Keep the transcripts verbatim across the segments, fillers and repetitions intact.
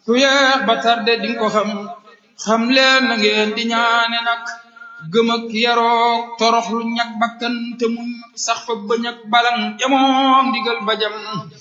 ku yeex ba tarde di ko xam xam leen na ngeen di ñaane nag gëm ak yarook toroxlu ñak bakkan te muñ sax fa bañ ak balang jamoom digal bajam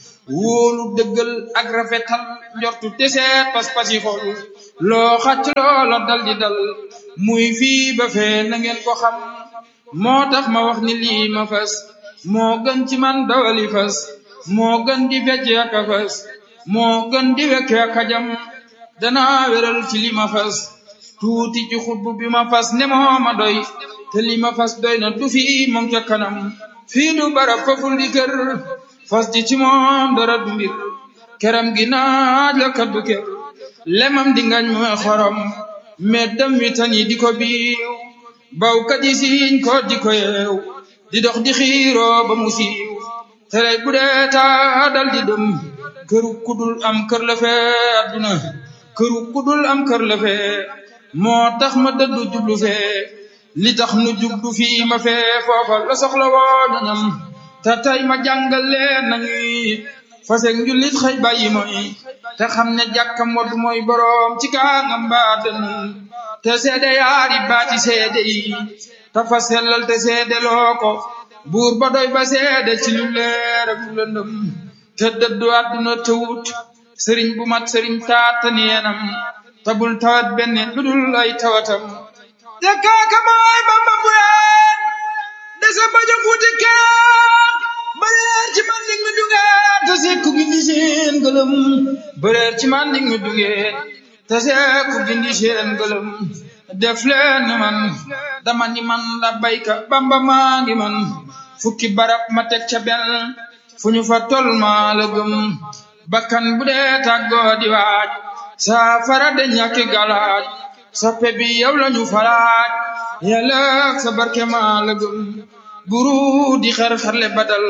wóolu dëggal ak rafetal njortu te seet pas-pasi xol loo xacc loola dal di dal muy fii ba fee na ngeen ko xam moo tax ma wax ni lii ma fas moo gën ci man dawali fas moo gën di fecce ak a fas moo gën di wekke ak a jam danaa wéral ci li ma fas tuuti ci xutbu bi ma fas ne moo ma doy te li ma fas doy na du fii moom ca kanam fii du barab faful di kër fas ji ci moom dara du mbir keram gi naaj la kaddu kër lemam di ngañ mooy xorom meddam wi tan yi di ko biiw bawkat yi siiñ ko di ko yeew di dox di xiiroo ba mu siiw tere bu dee taa dal di dem këru kudul am kër la fee adduna këru kudul am kër la fee moo tax ma dëddu jublu fee li tax nu jublu fii ma fee foofa la soxla woo ñoñam te tey ma jàngal leen nañuy fasek njullit xëy bàyyi mooy te xam ne jàkka modd mooy boroom ci kaangam mbaa dënum te seede yaari baati seede yi te fa sellal te seede loo ko buur ba doy ba seede ci lu leer ak lu lëndëm te dëddu àdduna te wut sëriñ bu mat sëriñ taata neenam te bul tawat benn lu dul ay tawatam te kaaka mooy Bamba bu yeen desa ba jóg wuti keroog bëreer ci man nig mi dungeen te sekku gindi seen gëlëm bëreer ci man nig mi dungeen te sekku gindi seen gëlëm def leen ni man dama ni man la bayka Bamba maa ngi man fukki barab ma teg ca benn fu ñu fa tol maa la gëm bakkan bu dee tàggoo di waaj saafara de ñàkki galaaj soppe bi yow la ñu falaaj yàlla sa barke maa la gëm buru di xar xarle badal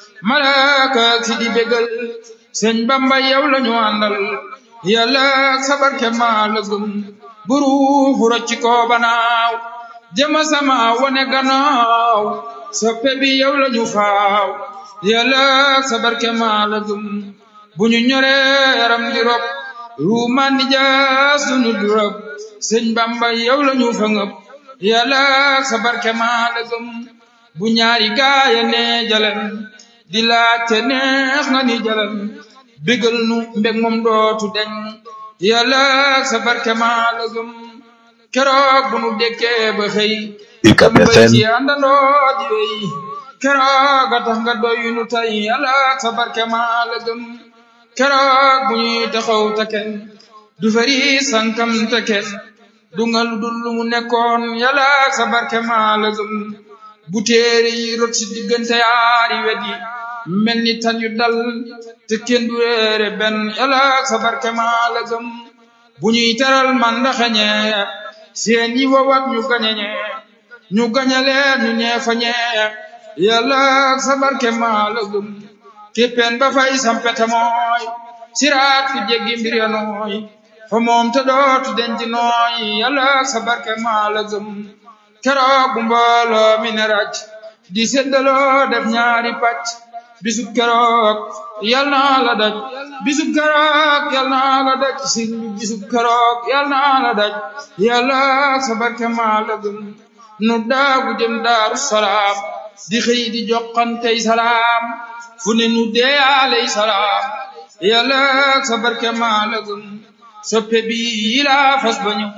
malaaka si di bégal sëñ Bamba yow la ñu àndal yàlla sa barke maa la gëm buru furo ci ko banaaw jëma sama wane ganaaw soppe bi yow la ñu faaw yàlla sa barke maa la gëm bu ñu ñore yaram di rob ruumaan ni jaas dunu du rob sëñ Bamba yow la ñu fa ngëp yàlla sa barke maa la gëm bu ñaari gaaya ne jalen di laajte neex na ni jalen bégal nu mbég moom dootu deñ yàlla sa barke maa la gëm keroog bu nu dekkee ba xëy U C A B F M ci àndandoo di wey keroog a tax nga doy nu tey yàlla sa barke maa la gëm keroog bu ñuy taxaw te kenn du fari sankam te kenn du nga lu dul lu mu nekkoon yàlla sa barke maa la gëm bu téere yi rot ci diggante yaari wet yi mel ni tan yu dal te kenn du réere benn yàlla sa barke maa la gëm bu ñuy teral man ndaxañe seen yi wowat ñu gañeñe ñu gañaleen ñu ñeefañe yàlla sa barke maa la gëm képpeen ba fay sampete mooy siraat ku jéggi mbir ya nooy fa moom te dootu denc nooy yàlla sa barke maa la gëm keroog bu mbooloo mi ne raj di seddaloo def ñaari pàcc bisub keroog yal naa la daj bisub keroog yal naa la daj sin bi bisub keroog yal naa la daj yàlla sa barke maa la gëm nu daagu jëm daaru salaam di xëy di joxantey salaam fu ne nu dee aley salaam yàlla sa barke maa la gëm soppe bi yilaa fas ba ñëw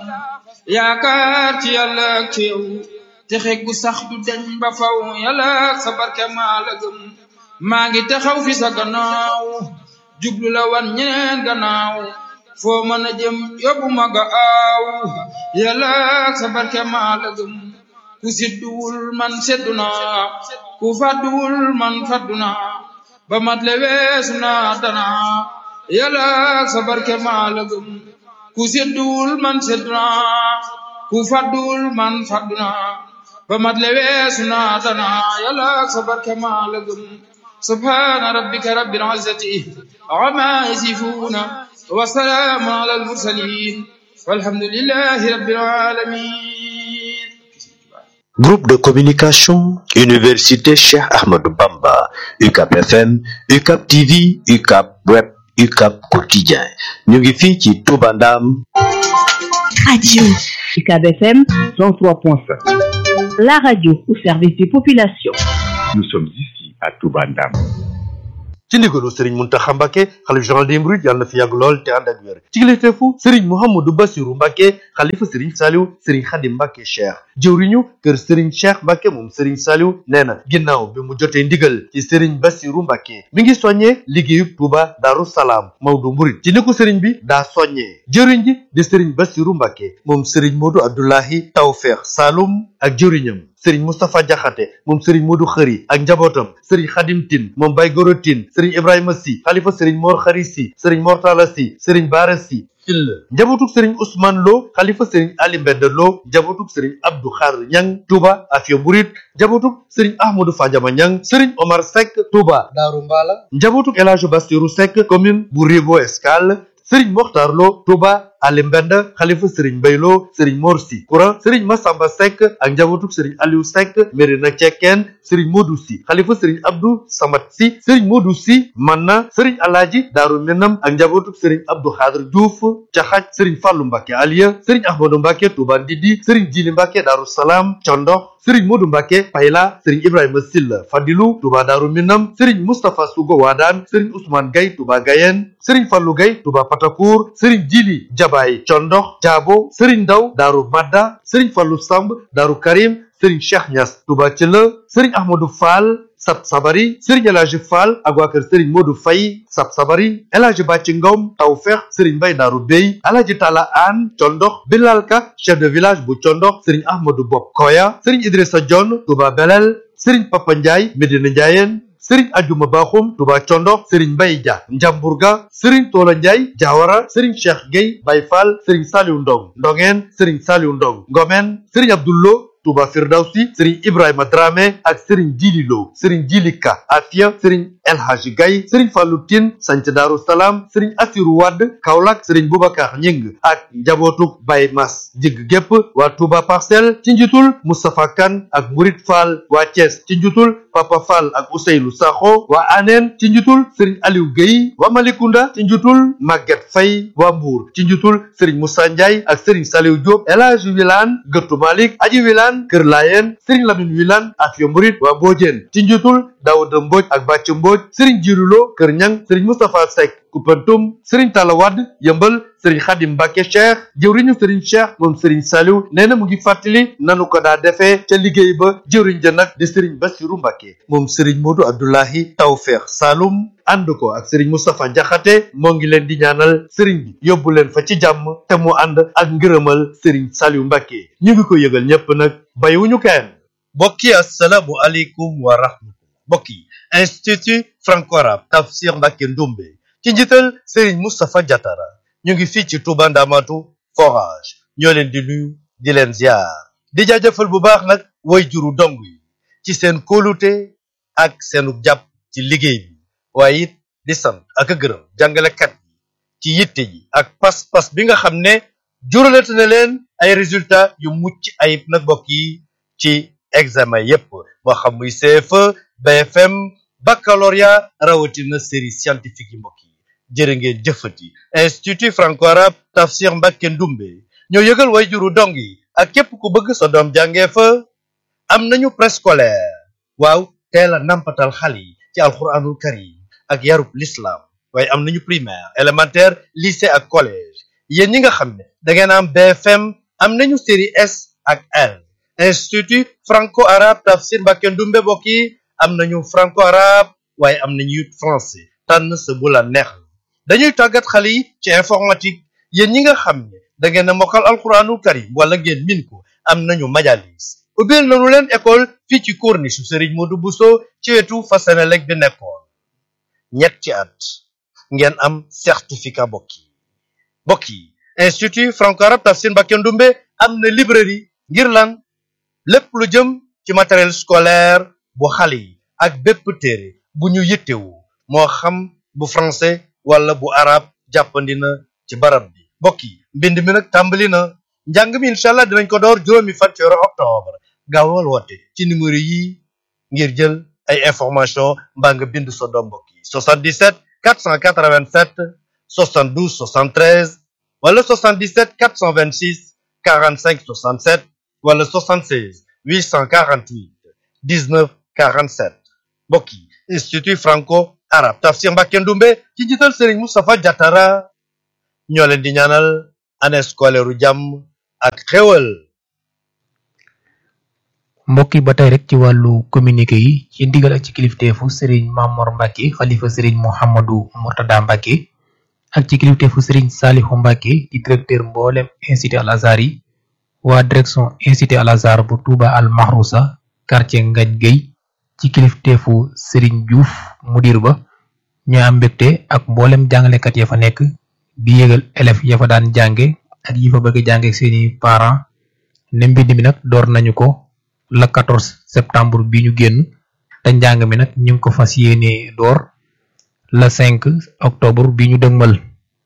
yaakaar ci yàlla ak ci yow te xeggu sax du deñ ba faw yàlla sa barke maa la gëm maa ngi taxaw fi sa gannaaw jublu la wan ñeneen gannaaw foo mën a jëm yóbbu ma ga aaw yàlla sa barke maa la gëm ku sidduwul man seddu naa ku fadduwul man faddu naa ba mat le weesu naa danaa yàlla sa barke maa la gëm ku sedduwul man seddu naa ku fadduwul man faddu naa ba mat le weesu naa danaa yàlla sa barke maa la gëm subhaana rabbika rabbil izzati ammaa yasifuuna wa salaamun alal mursaliin walhamdulillahi rabbil aalamiin. Groupe de communication Université Cheikh Ahmadou Bamba U C A B F M U C A B T V U C A B Web U C A B quotidien ñu ngi fii ci Touba Ndam. Radio U C A B F M cent trois point sept. La radio au service des populations. Nous sommes ici à Touba Ndam. ci ndigalu Serigne Mountakha Mbacké xalif général des mourides yàlla na fi yàgg lool te ànd ak wér ci kilifteefu Serigne Mouhamadou Bassirou Mbacké xalifa Serigne Saliou Serigne Khadim Mbacké Cheikh jëwriñu kër Serigne Cheikh Mbacké moom Serigne Saliou nee na ginnaaw bi mu jotee ndigal ci Serigne Bassirou Mbacké mi ngi soññee liggéeyub Touba Darou Salaam Maodo Mouride ci ni ko Serigne bi daa soññee jëwriñ ji di Serigne Bassirou Mbacké moom Serigne Modou Abdoulahi Tawfekh Saloum ak jëwriñam Serigne Moustapha Diakhaté moom Serigne Modou Khari ak njabootam Serigne Khadim Tine moom Baye Goro Tine Serigne Ibrahima Sy xalifa Serigne Mor Khari Sy Serigne Mortala Sy Serigne Bara Sy Sylla njabootuk Serigne Ousmane Lo xalifa Serigne Ali Mbende Lo njabootuk Serigne Abdou Khadr Niang Touba Afia Mouride njabootuk Serigne Ahmadou Fadiama Niang Serigne Omar Seck Touba Darou Mbala njabootuk El Hadj Bassirou Seck commune bu Rivo Escale Serigne Mokhtar Lo Touba Ali Mbende xalifa Serigne Baylo Serigne Mor Sy Koura Serigne Massamba Seck ak njabootuk Serigne Aliou Seck Mérina Cekkeen Serigne Modou Sy xalifa Serigne Abdou Samad Sy Serigne Modou Sy Manna Serigne Alaaji Daaru Minam ak njabootuk Serigne Abdou Khadr Diouf Caxaj Serigne Fallou Mbacké Aliya Serigne Ahmadou Mbacké Touba Ndidi Serigne Djili Mbacké Darou Salam Condox Serigne Modou Mbacké Payla Serigne Ibrahima Sylla Fadilou Touba Darou Minam Serigne Moustapha Sougo Wadane Serigne Ousmane Gaye Touba Gayen Serigne Fallou Gaye Touba Patakour Serigne Djili Jabaay Condox Jaabo Serigne Ndaw Darou Madda Serigne Fallou Samb Darou Karim Serigne Cheikh Niass Touba Thiela Serigne Ahmadou Fall Sab Sabari Serigne El Hadji Fall ak waa kër Serigne Modou Faye Sab Sabari El Hadji Bàcci Ngom Tawfekh Serigne Mbaye Darou Bey El Hadji Talla Anne Condox Bilal Ka chef de village bu Condox Serigne Ahmadou Bob Koya Serigne Idrissa Dione Touba Belel Serigne Papa Ndiaye Medina Ndiayeen Serigne Adjuma Bakhoum Touba Condox Serigne Mbaye Dia Njamburga Serigne Tola Ndiaye Diawara Serigne Cheikh Gueye Baye Fall Serigne Saliou Ndong Ndongeen Serigne Saliou Ndong Ngomen Serigne Abdoullo Touba Firdawsi Serigne Ibrahima Dramé ak Serigne Djili Lo Serigne Djili Ka Afia Serigne El Hadji Gaye Serigne Fallou Tine Santhi Darou Salam Serigne Assirou Wade Kaolack Serigne Boubacar Ñing ak njabootuk Baye Mas jigg gépp waa Touba Parcelles ci njiitul Moustapha Kane ak Mourid Fall waa Thiès ci njiitul Papa Fall ak Ousseynou Sakho waa Anen ci njiitul Serigne Aliou Gueye waa Malicounda ci njiitul Maguette Faye waa Mbour ci njiitul Serigne Moussa Ndiaye ak Serigne Saliou Diop El Hadji Wilane Gëttu Malik Aji Wilane Kër Layen Serigne Lamine Wilane Afia Mouride waa Mbodiène ci njiitul Daouda Mbodj ak Bàcc Mbodj Serigne Jirulo Kër Ñang Serigne Moustapha Seck Koupentoum Serigne Talla Wade Yëmbal Serigne Khadim Mbacké Cheikh jëwriñu Serigne Cheikh moom Serigne Saliou nee na mu ngi fàttali nanu ko daa defee ca liggéey ba jëwriñ ja nag di Serigne Bassirou Mbacké moom Serigne Modou Abdoulahi Tawfekh Saloum ànd ko ak Serigne Moustapha Diakhaté moo ngi leen di ñaanal Serigne bi yóbbu leen fa ci jàmm te mu ànd ak ngërëmal Serigne Saliou Mbacké ñu ngi ko yëgal ñépp nag bàyyiwuñu kenn mbokk yi assalaamu aleykum wa rahmatullah mbokk yi Institut franco-arabe Tafsir Mbacké Ndoumbe ci njiital Serigne Moustapha Diatara ñu ngi fii ci Touba Ndamatu forage ñoo leen di nuyu di leen ziar di jaajëfal bu baax nag way juru dong yi ci seen kóolute ak seenu jàpp ci liggéey bi waaye it di sant ak a gërëm jàngalekat yi ci yitte yi ak pas-pas bi nga xam ne juralate na leen ay résultats yu mucc ayib nag mbokk yi ci examen yépp moo xam muy C F E B F M baccalauréat rawatina série scientifique yi mbokk yi jërë ngeen jëfati Institut franco-arabe Tafsir Mbacké Ndoumbe ñoo yëgal way juru dong yi ak képp ku bëgg sa doom jàngee fa am nañu préscolaire waaw teel a nampatal xale yi ci alxuraanul karim ak yarub l'islam waaye am nañu primaire élémentaire lycée ak collège yéen ñi nga xam ne da ngeen am B F M am nañu série S ak L Institut franco-arabe Tafsir Mbacké Ndoumbe mbokk yi am nañu franco-arabe waaye am nañu français tànn sa bu la neex dañuy tàggat xale yi ci informatique yéen ñi nga xam ne da ngeen a mokkal alxuraanul karim wala ngeen min ko am nañu majalis ubbil nañu leen école fii ci corniche Serigne Modou Bousso ci wetu Fasenelek bi nekkoon ñetti at ngeen am certificat mbokk yi mbokk yi Institut franco-arabe Tafsir Mbacké Ndoumbe am na librairie ngir lan lépp lu jëm ci matériel scolaire bu xale yi ak bépp téere bu ñu yittewu moo xam bu français wala bu arabe jàppandi na ci barab bi mbokk yi mbind mi nag tàmbali na njàng mi incha allah dinañ ko door juróomi fan ci weeru octobre gaawal woote ci numéro yi ngir jël ay information mbaa nga bind sa doom mbokk yi soixante-dix-sept quatre cent quatre-vingt-sept soixante-douze soixante-treize wala soixante-dix-sept quatre cent vingt-six quarante-cinq soixante-sept wala soixante-seize huit cent quarante-huit dix-neuf quarante-sept mbokk yi institut franco arabe Tafsir Mbacké Ndoumbé ci njiital Serigne Moustapha Diatara ñoo leen di ñaanal année scolaire u jàmm ak xéwal. mbokk yi ba tey rek ci wàllu communiqué yi ci ndigal ak ci kilifteefu Serigne Mamor Mbacké xalifa Serigne Mouhamadou Mourtada Mbacké ak ci kilifteefu Serigne Salihu Mbacké di directeur mboolem institut Al Azhar yi waa direction institut Al Azhar bu Touba Al Mahrousa quartier Ngagne Gueye ci kilifteefu Serigne Diouf mudir ba ñu am mbégte ak mboolem jàngalekat ya fa nekk di yëgal élèves ya fa daan jànge ak yi fa bëgg a jànge seeni parents ne mbind mi nag door nañu ko le quatorze septembre bi ñu génn te njàng mi nag ñu ngi ko fas yéene door le cinq octobre bi ñu dëgmal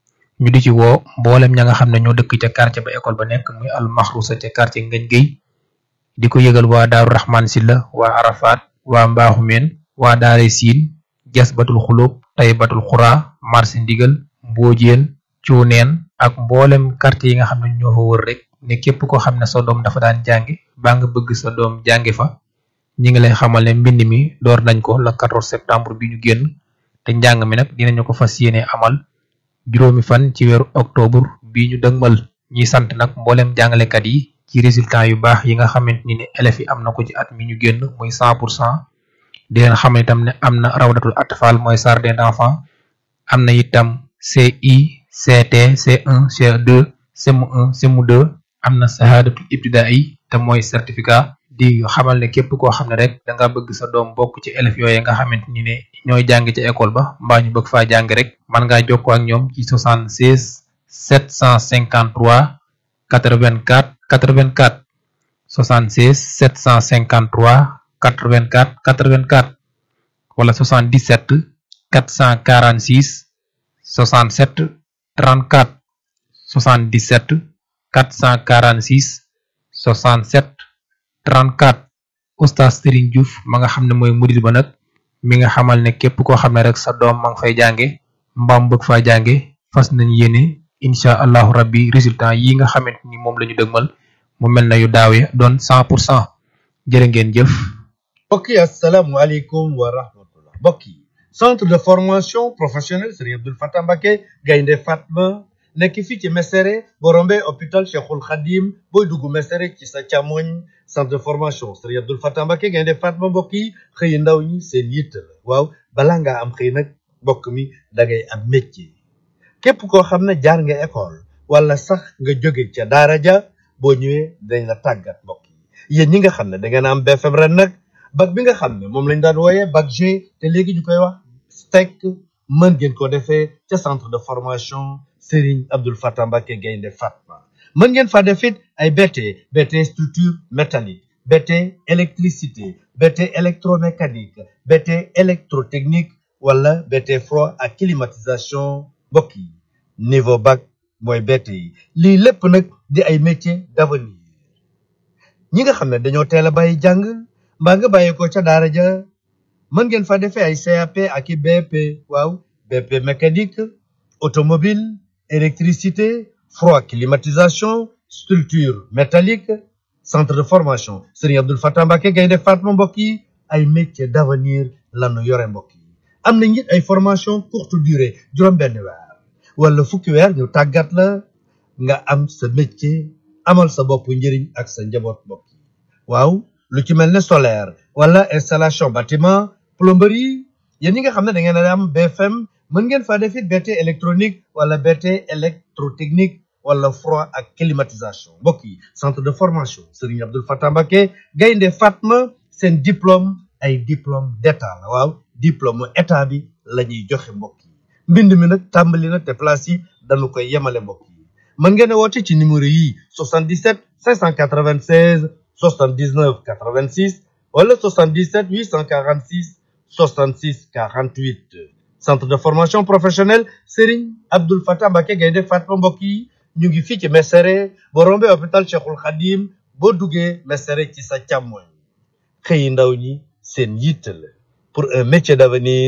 ñu di ci woo mboolem ña nga xam ne ñoo dëkk ca quartier ba école ba nekk muy Al Mahrousa ca quartier Ngagne Gueye di ko yëgal waa Daaru Rahman Silla waa Arafat waa Mbaaxumeen waa Daare Siin Jasbatul Xulóob Taybatul Xuraa marché Ndigal Mboojeen Cuuneen ak mboolem quartier yi nga xam ne ñoo fa wër rek ne képp koo xam ne sa doom dafa daan jàngi baa nga bëgg sa doom jàngi fa ñi ngi lay xamal ne mbind mi door nañ ko le quatorze septembre bi ñu génn te njàng mi nag dinañu ko fas yéene amal juróomi fan ci weeru octobre bi ñu dëgmal ñi sant nag mboolem jàngalekat yi ci résultat yu baax yi nga xamante ni ne élèves yi am na ko ci at mi ñu génn muy cent pour cent di leen xamal itam ne am na rawdatul atfal mooy jardin d'enfants am na itam C I C T C un C deux C M un C M deux am na sahadatul ibtidaai te mooy certificat di xamal ne képp koo xam ne rek da nga bëgg sa doom bokk ci élèves yooyu nga xamante ni ne ñooy jàng ci école ba mbaa ñu bëgg faa jàng rek mën ngaa jokkoo ak ñoom ci soixante-seize sept cent cinquante-trois quatre-vingt-quatre quatre-vingt-quatre soixante-seize sept cent cinquante-trois quatre-vingt-quatre quatre-vingt-quatre wala soixante-dix-sept quatre cent quarante-six soixante-sept trente-quatre soixante-dix-sept quatre cent quarante-six soixante-sept trente-quatre Oustaz Serigne Diouf ma nga xam ne mooy mudir ba nag mi nga xamal ne képp koo xam ne rek sa doom ma nga fay jànge mbaam bëgg faa jànge fas nañ yéene incha allahu rabbi résultat yi nga xamante ni moom la ñu dëgmal mu mel na yu daaw ya doon cent pour cent jërë ngeen jëf. mbokk yi asalaamualeykum wa rahmatullah mbokk yi centre de formation professionnelle Serigne Abdoul Fatah Mbacké Gaynde Fatma nekk fii ci Mesere boo rombee hôpital Cheikhul Khadim booy dugg Mesere ci sa càmmoñ centre de formation Serigne Abdoul Fatah Mbacké Gaynde Fatma mbokk yi xëy ndaw ñi seen yitt la waaw balaa ngaa am xëy nag mbokk mi da ngay am métier képp koo xam ne jaar nga école wala sax nga jóge ca daara ja boo ñëwee dañ la tàggat mbokk yi yéen ñi nga xam ne da ngeen am B F M ren nag bac bi nga xam ne moom lañ daan wooyee bac G te léegi ñu koy wax S T E C mën ngeen ko defee ca centre de formation Serigne Abdoul Fatah Mbacké Gaynde Fatma mën ngeen fa def it ay B T B T structure métallique B T électricité B T électromécanique B T électrotechnique wala B T froid ak climatisation mbokk yi niveau bac mooy B T yi lii lépp nag di ay métiers d'avenir ñi nga xam ne dañoo teel a bàyyi jàng mbaa nga bàyyi ko ca daara ja mën ngeen fa defee ay C A P ak i B P waaw B P mécanique automobile électricité froid climatisation structure métallique centre de formation Serigne Abdoul Fatah Mbacké Gaynde Fatma mbokk yi ay métiers d'avenir lanu yore mbokk yi am na it ay formation courte durée juróom-benn weer wala fukki weer ñu tàggat la nga am sa métier amal sa bopp njëriñ ak sa njaboot mbokk yi waaw lu ci mel ne solaire wala installation bâtiment plomberie yéen ñi nga xam ne da ngeen a am B F M mën ngeen faa def it B T électronique wala B T électrotechnique wala froid ak climatisation mbokk yi centre de formation Serigne Abdoul Fatah Mbacké Gaynde Fatma seen diplôme ay diplôme d'état la waaw diplôme état bi la ñuy joxe mbokk yi mbind mi nag tàmbali na te place yi dañu koy yemale mbokk yi mën ngeen a woote ci numéro yi soixante-dix-sept cinq cent quatre-vingt-seize soixante-dix-neuf quatre-vingt-six wala soixante-dix-sept huit cent quarante-six soixante-six quarante-huit centre de formation professionnelle Serigne Abdoul Fatah Mbacké Gaynde Fatma mbokk yi ñu ngi fii ci Mesere boo rombee hôpital Cheikhul Khadim boo duggee Mesere ci sa càmmoñ xëyi ndaw ñi seen yitte la pour un métier d'avenir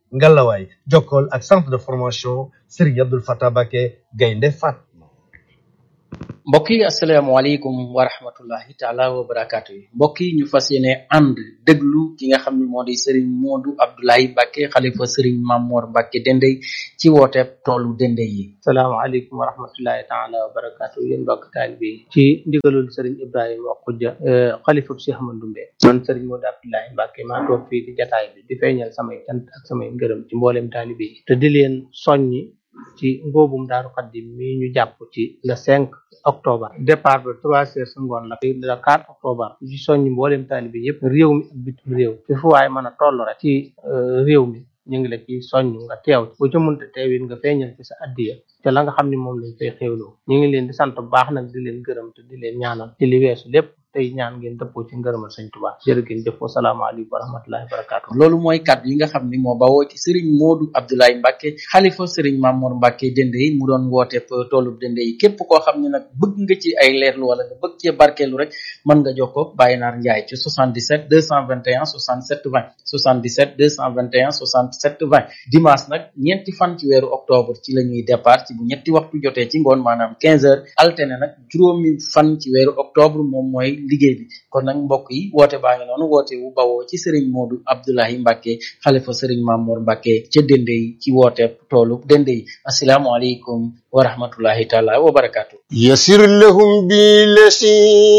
ngalawaay jokkool ak centre de formation Serigne Abdoul Fatah Mbacké Gaynde Fatma. mbokk yi asalaamaaleykum wa rahmatullahi taala wa barakaatu yi mbokk yi ñu fas yéene ànd déglu ki nga xam ne moo di Serigne Modou Abdoulaye Mbacké xalifa Serigne Mamor Mbacké Dendey ci wooteeb toolu Dendey yi. salaamaaleykum wa rahmatullahi taala wa barakaatu yéen mbokk taalibe yi ci ndigalul Serigne Ibrahima Khoudia xalifa Cheikh Ahmadou Ndoumbe man Serigne Modou Abdoulaye Mbacké maa toog fii di jataay bi di feeñal samay cant ak samay ngërëm ci mboolem taalibe yi te di leen soññi ci ngóobum Daaru Xaddim mi ñu jàpp ci le cinq octobre départ ba trois heures sa ngoon la le quatre octobre ci soññi mboolem taalibe yëpp réew mi ak bitim réew fi fu waay mën a toll rek ci réew mi ñu ngi la ci soññ nga teew bu ci mënta teewit nga feeñal ci sa addiya te la nga xam ne moom lañ fay xéwloo ñu ngi leen di sant bu baax nag di leen gërëm te di leen ñaanal ci li weesu lépp tey ñaan ngeen dëppoo ci ngërëmal Sëñ Tuubaa jërë ngeen jëf wasalaamaaleykum wa rahmatullahi wa barakaatu. loolu mooy kàddu yi nga xam ni moo bawoo ci Serigne Modou Abdoulaye Mbacké xalifa Serigne Mamor Mbacké Dendey mu doon woote toolub Dendey yi képp koo xam ne nag bëgg nga ci ay leerlu wala nga bëgg cee barkeelu rek mën nga jokkoo Baye Naar Ndiaye ci soixante-dix-sept deux cent vingt et un soixante-sept vingt soixante-dix-sept deux cent vingt et un soixante-sept vingt dimanche nag ñeenti fan ci weeru octobre ci la ñuy départ ci bu ñetti waxtu jotee ci ngoon maanaam quinze heures alterné nag juróomi fan ci weeru octobre moom mooy liggéey bi kon nag mbokk yi woote baa ngi noonu woote wu bawoo ci Serigne Modou Abdoulaye Mbacké xalifa Serigne Mamor Mbacké ca Dendey ci woote toolu Dendey asalaamaaleykum wa rahmatullahi taala wa barakaatu. yasir lahum bi lasi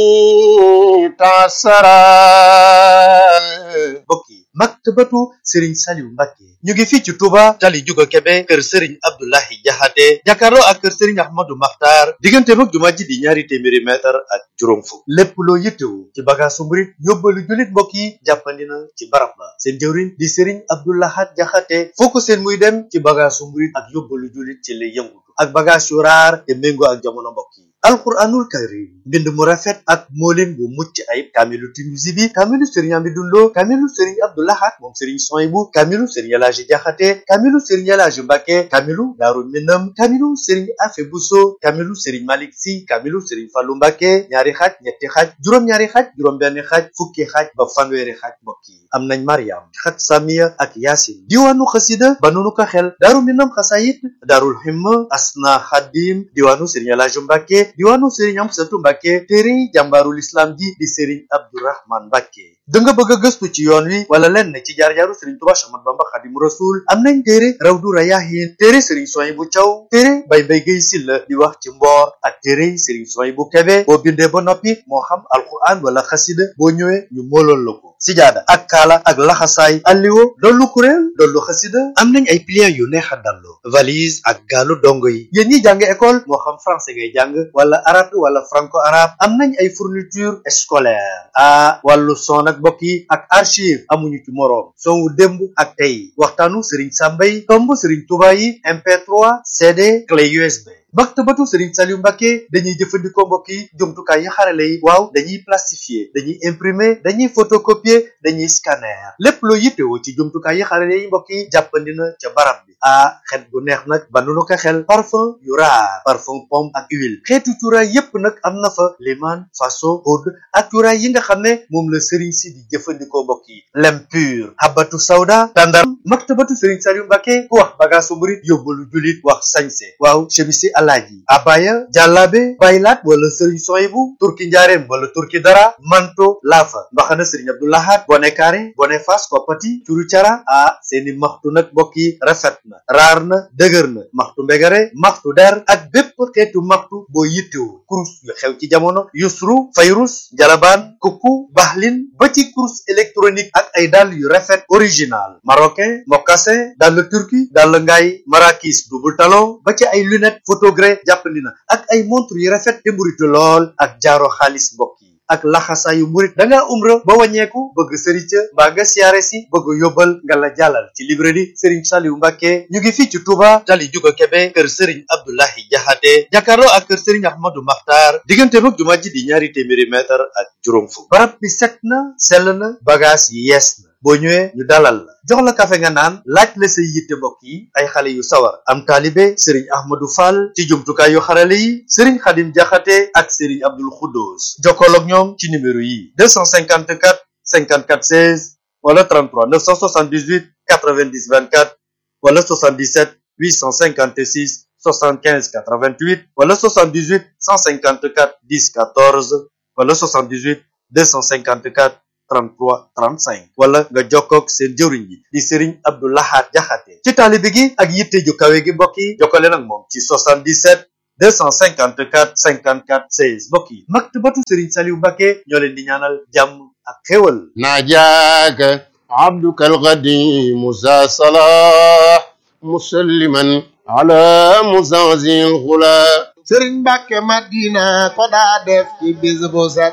tasara. mbokk yi maktabatu Serigne Saliou Mbacké ñu ngi fii ci Touba tali Juga Kebe kër Serigne Abdoulahi Jaxate jàkkaarloo ak kër Serigne Ahmadou Makhtar diggante mag jumaa ji di ñaari téeméeri mètre ak juróom fukk lépp loo yittewu ci bagaasu murit yóbbalu jullit mbokk yi jàppandi na ci barab ba seen jëwriñ di Serigne Abdoulahat Jaxate foo ko seen muy dem ci bagaasu murit ak yóbbalu jullit ci lay yëngutu ak bagaas yu raar te méngoo ak jamono mbokk yi alquranul karim mbind mu rafet ak moolin bu mucc ayib kaamilu Tinuusi bi kaamilu Serigne Amidou Lo kaamilu Serigne Abdoulahat moom Serigne Soyibu kaamilu Serigne Elaaji Jaxate kaamilu Serigne Elaaji Mbacké kaamilu Daaru Minam kaamilu Serigne Afe Buso kaamilu Serigne Malick Si kaamilu Serigne Fallu Mbacké ñaari xaaj ñetti xaaj juróom-ñaari xaaj juróom-benn xaaj fukki xaaj ba fanweeri xaaj mbokk yi am nañ Mariam xat Samiya ak Yaasin diwaanu xasida ba nunu ko xel Daaru Minam xasayit Daarul Himma Asna Xadim diwaanu Serigne Elaaji Mbacké diwaanu Serigne Amsatu Mbacké téere jàmbaarul islam ji di Serigne Abdourahman Mbacké da nga bëgg a gëstu ci yoon wi wala lenn ci jaar-jaaru Serigne Touba Cheikh Ahmadou Bamba Khadimu Rasul am nañ téere Rawdu Rayaahin téere Serigne Souhaïbou Thiaw téere Baye Mbaye Guèye Sylla di wax ci mboor ak téere Serigne Souhaïbou Kébé boo bindee ba noppi moo xam alquran wala xasida boo ñëwee ñu moolool la ko sijaada ak kaala ak laxasaay alliwo dollu kuréel dollu xasida am nañ ay pliants yu neex a dallu valise ak gaalu dongo yi yéen ñi jàng école moo xam français ngay jàng wala arabe wala franco arabe am nañ ay fourniture scolaire ah wàllu son ak mbokk yi ak archive amuñu ci moroom son wu démb ak tey waxtaanu Serigne Samba yi tomb Serigne Touba yi M P trois C D clé U S B maktabatu Serigne Saliou Mbacké dañuy jëfandikoo mbokk yi jumtukaay yi xarale yi waaw dañuy plastifier dañuy imprimer dañuy photocopier dañuy scanner lépp loo yittewoo ci jumtukaay yi xarale yi mbokk yi jàppandi na ca barab bi ah xet bu neex nag ba nu ko xel parfum yu raar parfum pomme ak huile xeetu cuuraay yépp nag am na fa liman faso oud ak cuuraay yi nga xam ne moom la Serigne si di jëfandikoo mbokk yi lem pur habatu sawda tandar maktabatu Serigne Saliou Mbacké ku wax bagaasu murit yóbbalu julit wax sañse waaw chemisi alaaji abaya jàllaabe baylaat wala Serigne Souhaïbou turki njaareem wala turki dara manto laafa mbaxana Serigne Abdoulahat bone kaare bone fas koppati curu cara ah seeni maxtu nag mbokk yi rafet na raar na dëgër na maxtu mbegare maxtu der ak bépp xeetu maxtu boo yittewu kurus yu xew ci jamono yusru fayrus jalabaan kukku baxlin ba ci kurus électronique ak ay dàll yu rafet original marocain mocassin dàll turki dàll ngaay marakis double talon ba ci ay lunette photogré jàppandi na ak ay montre yu rafet te mburitu lool ak jaaro xaalis mbokk yi ak laxasaayu murit da ngaa umra ba wàññeeku bëgg sëriñ ca mbaa nga siyaare si bëgg yóbbal nga la jàllal ci librairie Serigne Saliou Mbacké ñu ngi fii ci Touba tali Juga Kebe kër Serigne Abdoulahi Jaxate jàkkaarloo ak kër Serigne Ahmadou Makhtar diggante mag jumaa ji di ñaari téeméeri mètre ak juróom fukk barab bi set na sell na bagage yi yees na boo ñëwee ñu dalal la jox la kafe nga naan laaj la say yitte mbokk yi ay xale yu sawar am taalibe Serigne Ahmadou Fall ci jumtukaay yu xarale yi Serigne Khadim Jaxate ak Serigne Abdoul Khoudous jokkool ak ñoom ci numéro yi deux cent cinquante-quatre cinquante-quatre seize wala trente-trois neuf cent soixante-dix-huit quatre-vingt-dix vingt-quatre wala soixante-dix-sept huit cent cinquante-six soixante-quinze quatre-vingt-huit wala soixante-dix-huit cent cinquante-quatre dix quatorze wala soixante-dix-huit deux cent cinquante-quatre trente-trois trente-cinq wala nga jokkoog seen jëwriñ bi di Serigne Abdou Lahad Jaxate ci taalibe gi ak yitte ju kawe gi mbokk yi jokkale nag moom ci soixante-dix-sept deux cent cinquante-quatre cinquante-quatre seize mbokk yi maktabatu Serigne Saliou Mbacké ñoo leen di ñaanal jàmm ak xéwal ناجاك عبدك القديم ذا صلاح مسلما على مزازي الغلا Sëriñ Mbàkke Madina ko daa def ci bis bu set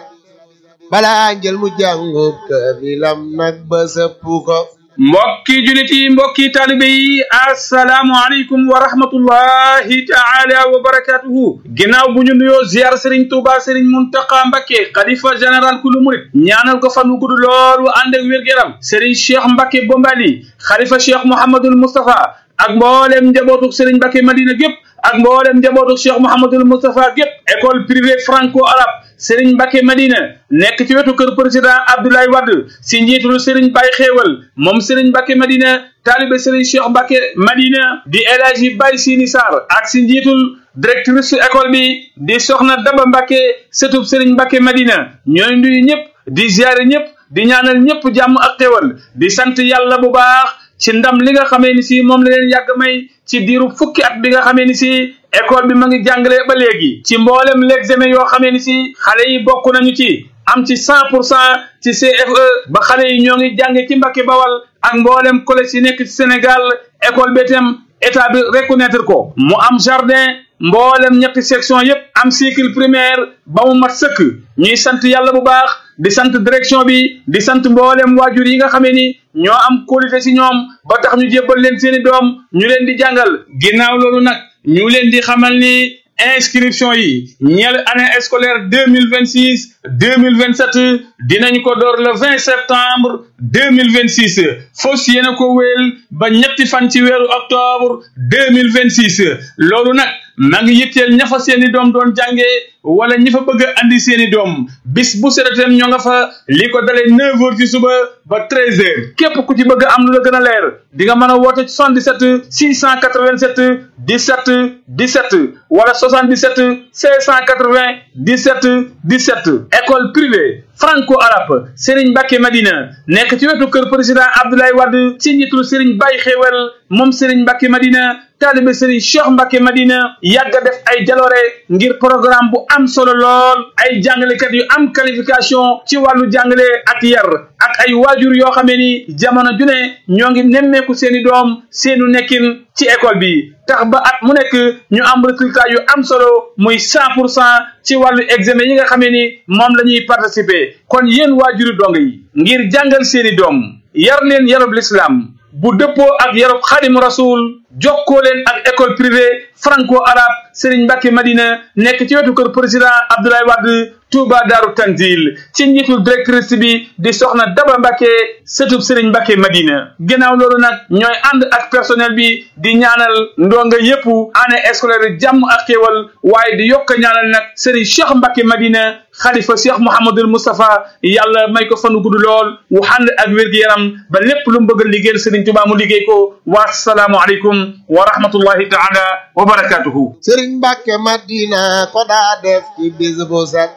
balaa njël mu jàngu kaamilam nag ba sëpp ko mbokki julit yi mbokki taalibe yi assalaamu aleykum wa rahmatullahi taala wa barakatuhu ginnaaw bu ñu nuyoo ziar Serigne Touba Serigne Mountakha Mbacké xalifa général kulu murit ñaanal ko fan wu gudd lool wu ànd ak wér-gu-yaram Serigne Cheikh Mbacké Bombali xalifa Cheikh Mouhamadoul Moustapha ak mboolem njabootuk Serigne Mbacké Madina gépp ak mboolem njabootuk Cheikh Mouhamadoul Moustapha gépp école privée franco-arabe Serigne Mbacké Madina nekk ci wetu kër président Abdoulaye Wade si njiitul Serigne Baye Xéewal moom Serigne Mbacké Madina taalibe Serigne Cheikh Mbacké Madina di El Hadji Baye Sini Sarr ak si njiitul directrice école bi di Soxna Daba Mbacké sëtub Serigne Mbacké Madina ñooy nuyu ñëpp di ziare ñëpp di ñaanal ñëpp jàmm ak xéewal di sant yàlla bu baax ci ndam li nga xamee ni si moom la leen yàgg may ci diiru fukki at bi nga xamee ni si école bi ma ngi jàngale ba léegi ci mboolem l'examen yoo xamee ni si xale yi bokk nañu ci am ci cent pour cent ci C F E ba xale yi ñoo ngi jànge ci Mbacké Bawal ak mboolem collège yi nekk ci Sénégal école bi itam état bi reconnaître ko mu am jardin mboolem ñetti section yépp am cycle primaire ba mu mat sëkk ñuy sant yàlla bu baax di sant direction bi di sant mboolem waajur yi nga xamee ni ñoo am qualité ci ñoom ba tax ñu jébbal leen seeni doom ñu leen di jàngal ginnaaw loolu nag ñu leen di xamal ni inscription yi ñeel année scolaire deux mille vingt-six deux mille vingt-sept dinañ ko door le vingt septembre deux mille vingt-six fos yéena ko wéel ba ñetti fan ci weeru octobre deux mille vingt-six loolu nag ma ngi yitteel ña fa seeni doom doon jàngee wala ñi fa bëgg a andi seeni doom bis bu seretem ñoo nga fa li ko dalee neuf heures ci suba ba treize heures képp ku ci bëgg am lu la gën a leer di nga mën a woote ci soixante-dix-sept six cent quatre-vingt-sept dix-sept dix-sept wala soixante-dix-sept cinq cent quatre-vingts dix-sept dix-sept école privée franco-arabe Serigne Mbacké Madina nekk ci wetu kër président Abdoulaye Wade ci njiitul Serigne Baye Xéewal moom Serigne Mbacké Madina taalibe Serigne Cheikh Mbacké Madina yàgg a def ay jaloore ngir programme bu am solo lool ay jàngalekat yu am qualification ci wàllu jàngale ak yar ak ay waajur yoo xamee ni jamono ju ne ñoo ngi nemmeeku seeni doom seenu nekkin ci école bi tax ba at mu nekk ñu am résultat yu am solo muy cent pour cent ci wàllu examen yi nga xamee ni moom la ñuy participer kon yéen waajuru dong yi ngir jàngal seeni doom yar leen yarub l'islam bu dëppoo ak yarub Xaadimu Rasul jokkoo leen ak école privée franco-arabe Serigne Mbacké Madina nekk ci wetu kër président Abdoulaye Wade Touba Daaru Tanzil ci njiitul directrice bi di Soxna Daba Mbacké sëtub Serigne Mbacké Madina ginnaaw loolu nag ñooy ànd ak personnel bi di ñaanal ndonga yépp année scolaire jàmm ak xéewal waaye di yokk ñaanal nag Serigne Cheikh Mbacké Madina xalifa Cheikh Mouhamadoul Moustapha yàlla may ko fanu gudd lool wu ànd ak wér-gu-yaram ba lépp lu mu bëgg a liggéeyal Serigne Touba mu liggéey ko wa salaamu aleykum wa rahmatullahi taala wa barakatuhu Sëriñ Mbacké Madina ko daa def ci bis bu set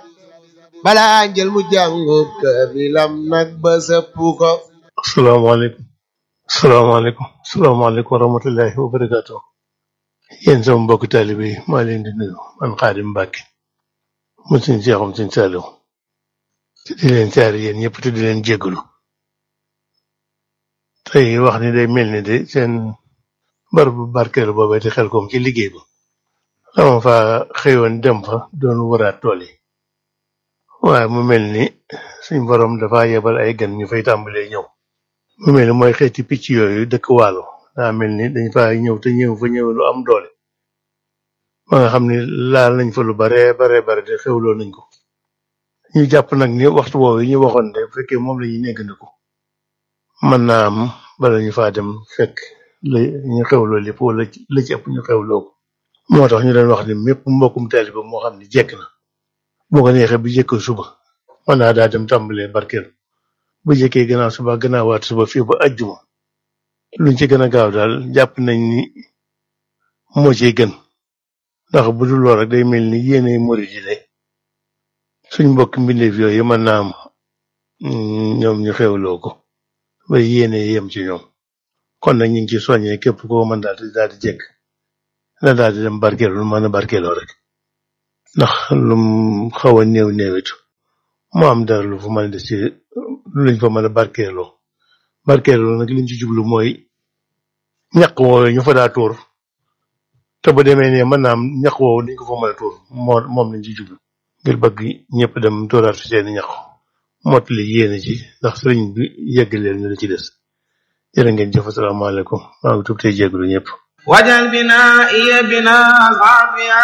balaa njël mu jàngu kaamilam nag ba sëpp ko asalaamaaleykum asalaamaaleykum asalaamaaleykum wa rahmatullahi wa barakatuh yéen sama mbokk taalibe yi maa leen di nuyu man Xaadim Mbacké mu suñ seexum suñ Saaliw te di leen saari yéen ñëpp te di leen jéggalu tey wax ni day mel ni de seen barabu barkeelu boobee di xel koom ci liggéey ba dama fa xëyoon dem fa doon wëraat tool yi waaye mu mel ni suñ borom dafa yebal ay gan ñu fay tàmbalee ñëw mu mel ni mooy xeeti picc yooyu dëkk waalo daa mel ni dañ fa ñëw te ñëw fa ñëw lu am doole ba nga xam ni laal nañ fa lu bare bare bare te xewloo nañ ko ñu jàpp nag ni waxtu woowu yi ñu waxoon de bu fekkee moom la ñuy néggandiku mën naa am bala ñu faa dem fekk la ñu xewloo lépp wala la ci ëpp ñu xewloo ko moo tax ñu doon wax ni mépp mbokkum taalibe moo xam ni jekk na boo ko neexee bu jëkkee suba mën naa daa dem tàmbalee barkeel bu jëkkee gannaaw suba gannaawaat suba fii ba ajjuma luñ ci gën a gaaw daal jàpp nañ ni moo ciy gën ndax bu dul lool rek day mel ni yéene murid yi de suñ mbokk mbindeef yooyu mën naa am ñoom ñu xewloo ko ba yéene yem ci ñoom kon nag ñu ngi ci soññee képp koo mën daal di daal di jekk na daal di dem barkeelu lu mën a barkeeloo rek ndax lum xaw a néew néewitu mu am dara lu fa mën a des ci luñ fa mën a barkeeloo barkeeloo nag liñ ci jublu mooy ñaq woowu ñu fa daa tuur te bu demee ne mën naa am ñaq woowu niñ ko fa mën a tuur moo moom lañ ci jublu ngir bëgg ñëpp dem tuuraat fi seeni ñaq mottali yéene ci ndax sëriñ bi yegg leen ñu la ci des jërë ngeen jëf asalaamaaleykum maa ngi tuub tey jégalu ñëpp wajal bina iya bina safiya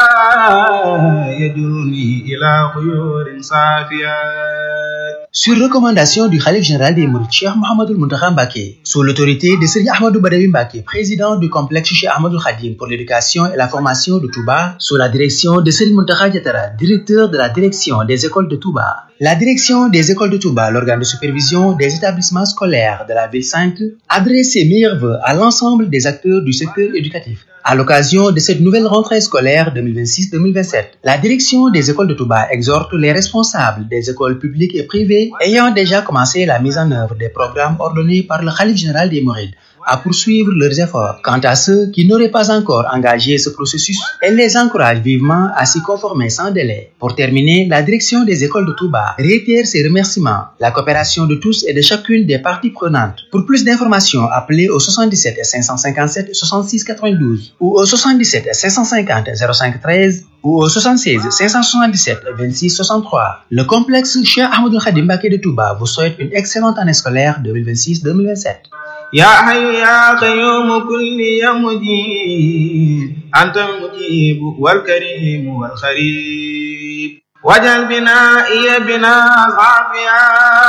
yajuruni ila khuyurin safiya. Sur recommandation du Khalife général des Mourides, Cheikh Mohamedou Mountakha Mbacké, sous l'autorité de Serigne Ahmadou Badawi Mbacké, président du complexe Cheikh Ahmadoul Khadim pour l'éducation et la formation de Touba, sous la direction de Serigne Mountakha Diatara, directeur de la direction des écoles de Touba. La direction des écoles de Touba, l'organe de supervision des établissements scolaires de la ville sainte, adresse ses meilleurs vœux à l'ensemble des acteurs du secteur éducatif. À l'occasion de cette nouvelle rentrée scolaire deux mille vingt-six deux mille vingt-sept, la direction des écoles de Touba exhorte les responsables des écoles publiques et privées ayant déjà commencé la mise en œuvre des programmes ordonnés par le Khalife général des Mourides à poursuivre leurs efforts. Quant à ceux qui n'auraient pas encore engagé ce processus, elle les encourage vivement à s'y conformer sans délai. Pour terminer, la direction des écoles de Touba réitère ses remerciements, la coopération de tous et de chacune des parties prenantes. Pour plus d'informations, appelez au soixante-dix-sept cinq cent cinquante-sept soixante-six quatre-vingt-douze ou au soixante-dix-sept cinq cent cinquante zéro cinq treize ou au soixante-seize cinq cent soixante-dix-sept vingt-six soixante-trois. Le complexe Cheikh Ahmadoul Khadim Mbacké de Touba vous souhaite une excellente année scolaire deux mille vingt-six deux mille vingt-sept. يا حي يا قيوم كل يا مجيب أنت المجيب والكريم والخريب واجعل بنائي بناء صافيا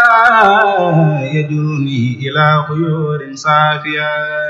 يجرني إلى خيور صافيا.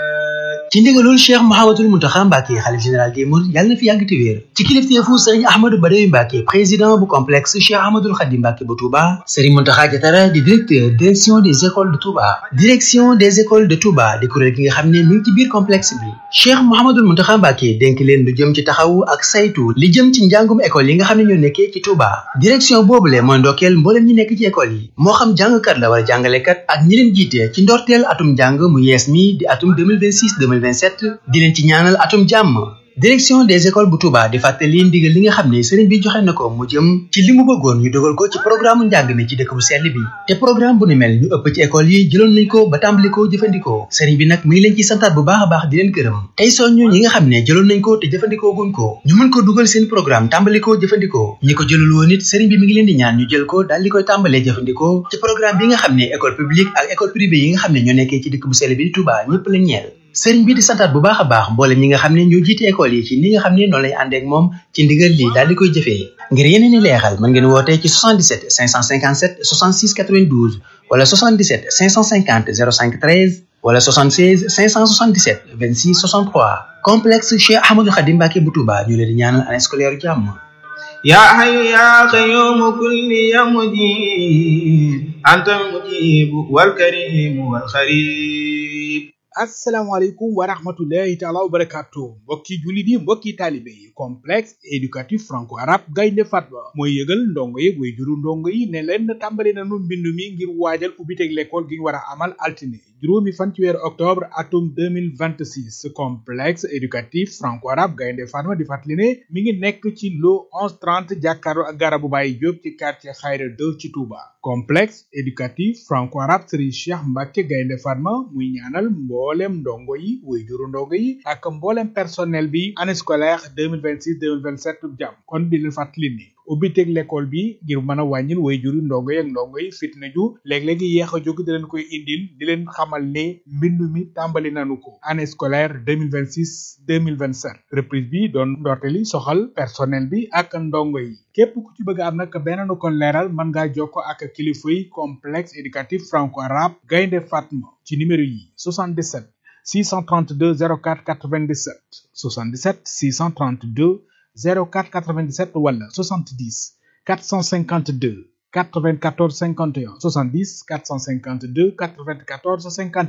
ci ndigalul Cheikh Mouhamadoul Mountakha Mbacké xalif général des Mourides yàlla na fi yàgg te wér ci kilifteefu Serigne Ahmadou Badawi Mbacké président bu complexe Cheikh Ahmadoul Khadim Mbacké bu Touba, Serigne Mountakha Diatara di directeur direction des écoles de Touba. Direction des écoles de Touba di kuréel gi nga xam ne mi ngi ci biir complexe bi. Cheikh Mouhamadoul Mountakha Mbacké dénk leen lu jëm ci taxawu ak saytu li jëm ci njàngum école yi nga xam ne ñoo nekkee ci Touba. Direction boobule mooy ndokkeel mboolem ñi nekk ci école yi moo xam jàngkat la wala jàngalekat ak ñi leen jiite ci ndorteel atum njàng mu yees mi di atum deux mille vingt-six deux mille vingt-sept di leen ci ñaanal atum jàmm. Direction des écoles bu Touba di fàttali ndigal li nga xam ne sëriñ bi joxe na ko mu jëm ci li mu bëggoon ñu dogal ko ci programme njàng mi ci dëkk bu sell bi te programme bu ni mel ñu ëpp ci école yi jëloon nañ ko ba tàmbali ko jëfandikoo. Sëriñ bi nag mi ngi leen ci santaat bu baax a baax di leen gërëm tey soññu ñi nga xam ne jëloon nañ ko te jëfandikoo guñ ko ñu mën ko dugal seen programme tàmbali ko jëfandikoo. ñi ko jëlul woon it sëriñ bi mi ngi leen di ñaan ñu jël ko daal di koy tàmbalee jëfandikoo ci programme bi nga xam ne école publique ak école privée yi nga xam ne ñoo nekkee ci dëkk bu sell bi di Touba ñëpp la ñeel. Sëriñ bi di santaat bu baax a baax mboolem ñi nga xam ne ñoo jiite école yi ci ni nga xam ne noonu lay àndee ak moom ci ndigal li daal di koy jëfee. ngir yeneen i leexal mën ngeen woote ci soixante-dix-sept cinq cent cinquante-sept soixante-six quatre-vingt-douze wala soixante-dix-sept cinq cent cinquante zéro cinq treize wala soixante-seize cinq cent soixante-dix-sept vingt-six soixante-trois. Complexe Cheikh Ahmadoul Khadim Mbacké bu Touba ñu leen di ñaanal année scolaire jàmm. يا حي يا قيوم كل يا مجيب أنت المجيب والكريم والخريب. asalaamaaleykum wa rahmatullahi taala wa barakatu mbokki jullit yi mbokki taalibe yi complexe éducatif franco arabe Gaynde Fatma mooy yëgal ndongo yi way juru ndongo yi ne leen tàmbali nañu mbindu mi ngir waajal ubbiteg l'école gi ñu war a amal altine juróomi fan ci weeru octobre atum deux mille vingt-six complexe éducatif franco arabe Gaynde Fatma di fàttali ne mi ngi nekk ci lo onze trente jàkkaarloo ak garabu Baye Diop ci quartier Khayra deux ci Touba. Complexe éducatif franco arabe Serigne Cheikh Mbacké Gaynde Fatma muy ñaanal mboolem ndongo yi waajuru ndongo yi ak mboolem personnel bi année scolaire deux mille vingt-six deux mille vingt-sept jàmm kon di leen fàttali ni ubbiteg l'école bi ngir mën a wàññil waajuru ndongo yi ak ndongo yi fitna ju léeg-léegi yéex a jóg di leen koy indil di leen xamal ne mbindu mi tàmbali nanu ko année scolaire deux mille vingt-six deux mille vingt-sept reprise bi doon ndorteli soxal personnel bi ak ndongo yi képp ku ci bëgg am nag benn nu kon leeral mën ngaa jokko ak kilifa yi complexe éducatif franco arabe Gaynde Fatma ci numéro yi soixante-dix-sept six cent trente-deux zéro quatre quatre-vingt-dix-sept soixante-dix-sept six cent trente-deux zéro quatre quatre-vingt-dix-sept wala soixante-dix quatre cent cinquante-deux quatre-vingt-quatorze cinquante et un soixante-dix quatre cent cinquante-deux quatre-vingt-quatorze cinquante et un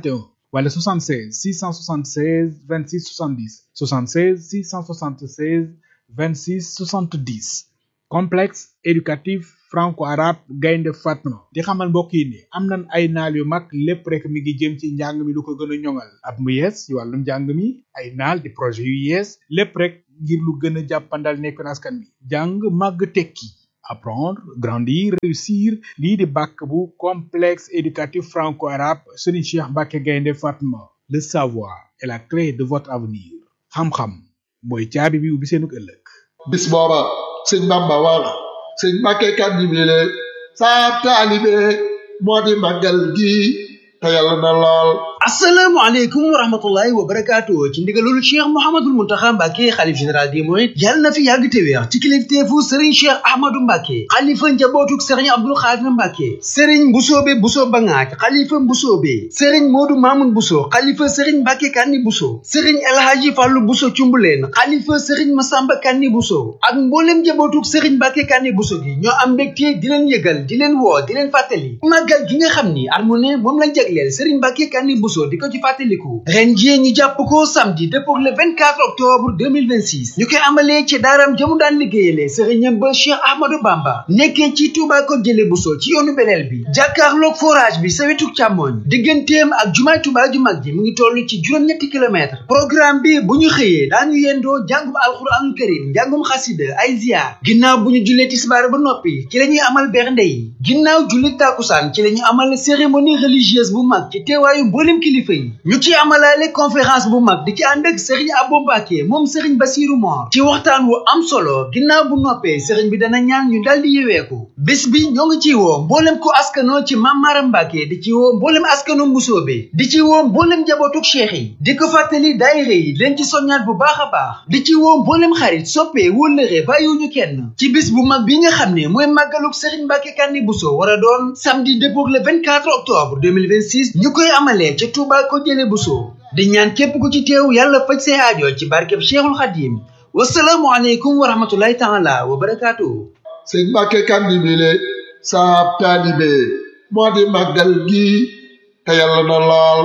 wala soixante-seize six cent soixante-seize vingt-six soixante-dix soixante-seize six cent soixante-seize vingt-six soixante-dix complexe éducatif franco-arabe Gaynde Fatma di xamal mbokk yi ne am nañ ay naal yu mag lépp rek mi ngi jëm ci njàng mi lu ko gën a ñoŋal at mu yees ci wàllum njàng mi ay naal di projet yu yees lépp rek ngir lu gën a jàppandal nekk askan wi jàng màgg tekki apprendre grandir réussir lii di bàkk bu complexe éducatif franco-arabe Serigne Cheikh Mbacké Gaynde Fatma le savoir est la clé de votre avenir xam-xam mooy caabi bi ubbi seenug ëllëg bis booba sëñ Bamba wax sëñ Mbacké Kanni bile saa taalibe moo di màggal gi te yàlla na lool asalaamaaleykum wa rahmatullahi wa barakaatu ci ndigalul cheikh mouhamadul muntaxa mbàkke xalif général des mourides yàlla na fi yàgg te wéex ci kilifteefu sëriñ cheikh ahmadou mbàkke xalifa njabootuk sëriñ abdul xaadir mbàkke sëriñ mbusoobe buso bangaaj xalifa mbusoobe sëriñ moodu maamun buso xalifa sëriñ mbàkke kanni buso sëriñ elhaaji fàllu buso cumbuleen xalifa sëriñ masamba kanni buso ak mboolem njabootuk sëriñ mbàkke kanni buso gi ñoo am mbégte di leen yëgal di leen woo di leen fàttali màggal gi nga xam ni at mu ne moom lañ jagleel sëriñ mbàkke kanni buso di ko ci fàttaliku ren jii ñu jàpp ko samedi dëppoo le vingt-quatre octobre deux mille vingt-six ñu koy amalee ci daaram jamu daan liggéeyale sëriñam ba Cheikh Ahmadou Bamba nekkee ci Touba ko jële Bousso ci yoonu beleel bi jàkkaarloog forage bi sa wetuk càmmoñ digganteem ak jumaay Touba ju mag ji mu ngi toll ci juróom-ñetti kilomètre programme bi bu ñu xëyee daañu yendoo jàngum alxuraanul karim njàngum xasida ay ziar ginnaaw bu ñu jullee tisbaar ba noppi ci la ñuy amal bernde yi ginnaaw julli tàkkusaan ci la ñuy amal cérémonie religieuse bu mag ci teewaayu mboolem kilifa yi ñu ci amalaale conférence bu mag di ci ànd ak Serigne Abou Mbacké moom Serigne Bassirou Mor ci waxtaan wu am solo ginnaaw bu noppee Serigne bi dana ñaan ñu daldi yeweeku bés bi ñoo ngi ci woo mboolem ku askanoo ci Mame Maram Mbacké di ci woo mboolem askanu Mbusoobe di ci woo mboolem njabootuk cheikh yi di ko fàttali daayira yi leen ci soññaat bu baax a baax di ci woo mboolem xarit soppee wóllëre bàyyiwuñu kenn ci bés bu mag bi nga xam ne mooy màggaluk Serigne Mbacké Kanni Bousso war a doon samedi dëppoo le vingt-quatre octobre deux mille vingt-six ñu koy amalee ca Touba ko jële Bousso di ñaan képp ku ci teew yàlla faj say aajo ci barkeb Cheikhul Khadim wasalaamu aleykum wa rahmatullahi taala wa barakaatu sëñ Mbacké Kanni bile saab taalibe moo di màggal gi te yàlla na lool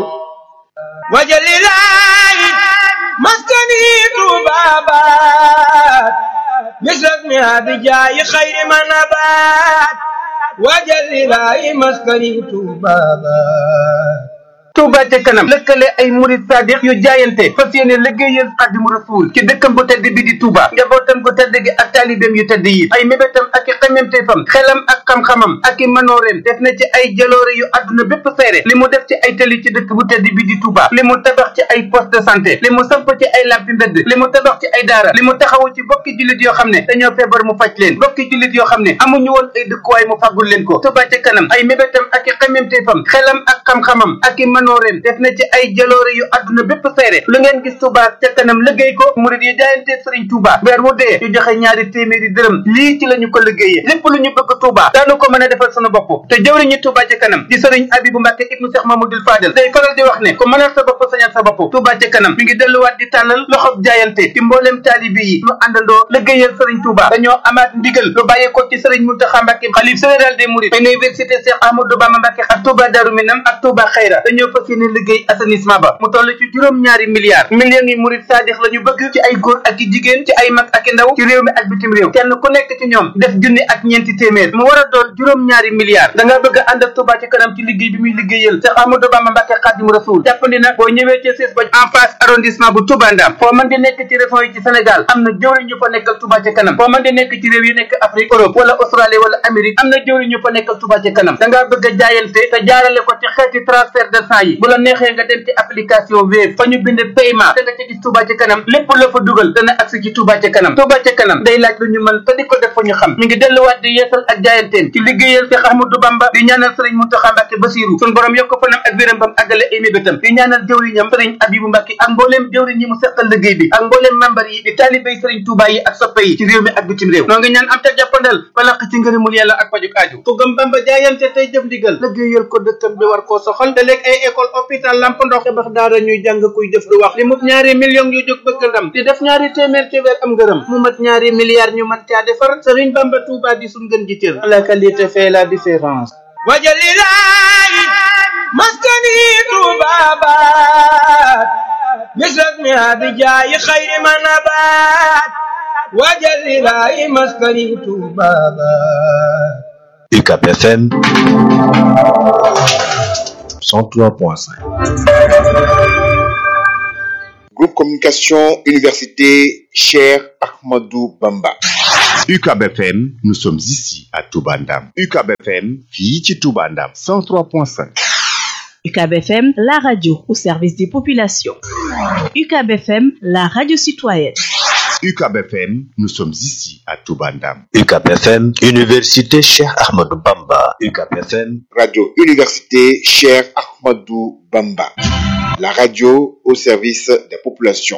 wajalilaayi maskani tubabat misrak mi abijaayi xayri manabat wajalilaayi maskani tubabat Touba ca kanam lëkkale ay murid sadiq yu jaayante fas yéene liggéeyal Xaadimu Rasuul ci dëkkam bu tedd bi di Touba njabootam bu tedd gi ak taalibeem yu tedd yi ay mébétam ak i xememteefam xelam ak xam-xamam ak i manooreem def na ci ay jaloore yu àdduna bépp seere li mu def ci ay tali ci dëkk bu tedd bi di Touba li mu tabax ci ay poste de santé li mu samp ci ay lampi mbedd li mu tabax ci ay daara li mu taxawu ci bokki jullit yoo xam ne dañoo feebar mu faj leen bokki jullit yoo xam ne amuñu woon ay dëkkuwaay mu faggul leen ko Touba ca kanam ay mébétam ak i xememteefam xelam ak xam-xamam ak i manooreem def na ci ay jaloore yu àdduna bépp seere lu ngeen gis Touba ca kanam liggéey ko murid yi jaayante Serigne Touba weer wu dee ñu joxe ñaari téeméeri dërëm lii ci lañu ko liggéeyee lépp lu ñu bëgg Touba daanu ko mën a defal sunu bopp te jëwriñu Touba ca kanam di Serigne Abibou Mbacké ibnu Cheikh Mamadou Fadel day faral di wax ne ko mënal sa bopp sañal sa bopp Touba ca kanam mi ngi delluwaat di tàllal loxob jaayante ci mbooleem taalibi yi ñu àndandoo liggéeyal Serigne Touba dañoo amaat ndigal lu bàyyeekoo ci Serigne Mountakha Mbacké xalif général des mourides université Cheikh Ahmadou Bamba Mbacké ak Touba Darou Minam ak Touba Khayra dañoo fas yéene liggéey assainissement ba mu toll ci juróom-ñaari milliards millions yi murid sadix la ñu bëgg ci ay góor ak i jigéen ci ay mag ak i ndaw ci réew mi ak bitim réew kenn ku nekk ci ñoom def junni ak ñeenti téeméer mu war a doon juróom-ñaari milliards da nga bëgg a ànd ak Touba ci kanam ci liggéey bi muy liggéeyal Cheikh Ahmadou Bamba Mbacké Khadimu Rasul jàppandi na boo ñëwee ci siis ba en face arrondissement bu Touba Ndam foo mën di nekk ci région yi ci Sénégal am na jëwriñ ñu fa nekkal Touba ci kanam foo mën di nekk ci réew yi nekk Afrique Europe wala Australie wala Amérique am na jëwriñ ñu fa nekkal Touba ci kanam da ngaa bëgg a jaayante te jaarale ko ci xeeti transfert de sang yi bu la neexee nga dem ci application Wave fa ñu bind paiement da nga ci gis Touba ci kanam lépp la fa dugal dana agsi ci Touba ci kanam Touba ci kanam day laaj lu ñu mën te di ko def fa ñu xam mi ngi delluwaat di yeesal ak jaayanteen ci liggéeyal Cheikh Ahmadou Bamba di ñaanal Serigne Mountakha Mbacké Bassirou suñu borom yokk fanam ak wéram bam àggale ay mébétam di ñaanal jëwriñam Serigne Abibou Mbacké ak mbooleem jëwriñ ñi mu seqal liggéey bi ak mbooleem membar yi di taalibey Serigne Touba yi ak soppe yi ci réew mi ak bitim réew noo ngi ñaan am te jàppandal balaq ci ngërëmul yàlla ak pajuk aaju ku gëm Bamba jaayante tey jëf ndigal liggéeyal ko dëkkam bi war koo soxal te léeg ay école hôpital lamp ndox tabax daara ñuy jàng kuy def du wax li mut ñaari millions yu jóg bëgg ndam di def ñaari téeméer ci weer am ngërëm mu mat ñaari milliards ñu mën caa defar Serigne Bamba Touba di suñ gën ji cër la qualité fait la différence wajalilaayi maskani tubabat misrasmiha bijaayi xayri ma nabat wajal ilaahi maskani tubabat U C A B F M cent trois point cinq. Groupe Communication Université Cheikh Ahmadou Bamba. U C A B F M, nous sommes ici à Touba Ndam. U C A B F M, fii ci Touba Ndam cent trois point cinq. U C A B F M, la radio au service des populations. U C A B F M, la radio citoyenne. U C A B F M, nous sommes ici à Touba Ndam. U C A B F M, Université Cheikh Ahmadou Bamba. U C A B F M, Radio Université Cheikh Ahmadou Bamba. La radio au service des populations.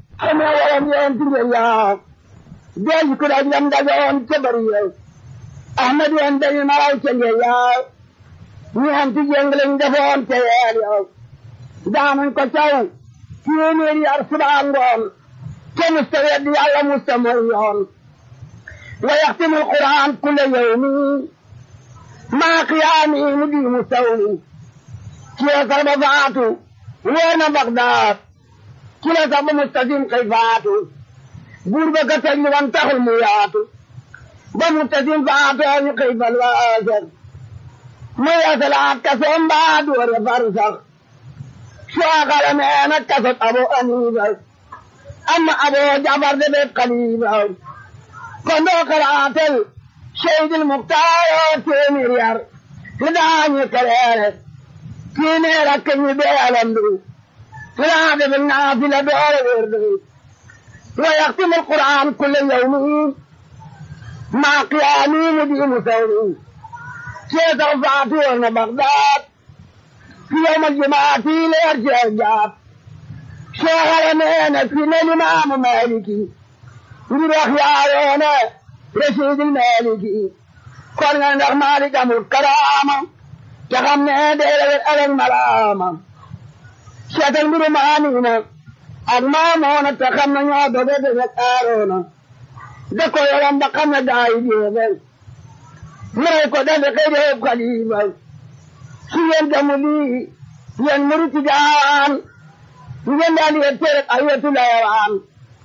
كمستويد على مستمرون ويختم القرآن كل يوم مع قيامه مدي مستوي كلا تربضاته وين بغداد كلا تربض مستدين قيفاته قربك تجل وانتهى الميات بمستدين فاته كيف الوازر ما يتلعب كسم بعد ورفرسخ شاغل مانا كسد أبو أنيبا أما أبو جعفر بن قليبا كندو قراتل شهيد المختار تيمير لداني كرير كيني ركني بيالندو فراد بالنافلة بيالوردو ويختم القرآن كل يوم مع قيامي مدي مسوي كيف رفعتون بغداد في يوم الجمعة ليرجع الجاب شغل مينا فينا الإمام مالكي نروح يا رشيد المالكي قرنا نروح مالك أمر الكرامة تغمنا دير الألم ملامة شتن برمانينا أغمامونا تغمنا نعضو بدك آرونا دكو يرم بقمنا داي جيبل مريكو دل خيره قليبا سيان جمولي سيان مرتجان سيان دالي يترك أيوة الأيوان